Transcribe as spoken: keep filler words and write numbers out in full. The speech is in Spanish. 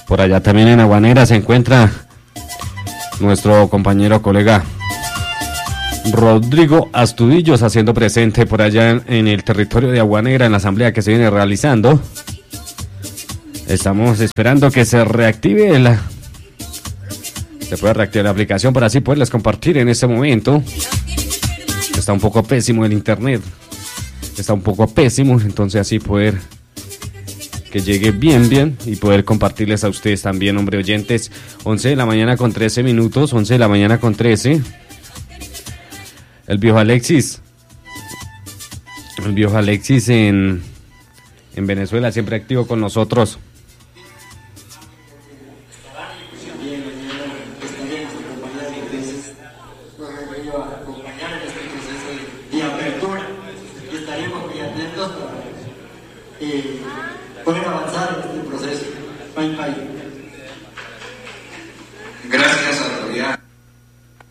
Por allá también en Aguanera se encuentra nuestro compañero colega Rodrigo Astudillos haciendo presente por allá en, en el territorio de Aguanera, en la asamblea que se viene realizando. Estamos esperando que se reactive la... Se puede reactivar la aplicación para así poderles compartir en este momento. Está un poco pésimo el internet. Está un poco pésimo, entonces así poder... que llegue bien, bien y poder compartirles a ustedes también, hombre, oyentes. once de la mañana con trece minutos, once de la mañana con trece. El viejo Alexis. El viejo Alexis en, en Venezuela, siempre activo con nosotros. Poder avanzar en este proceso. Bye, bye.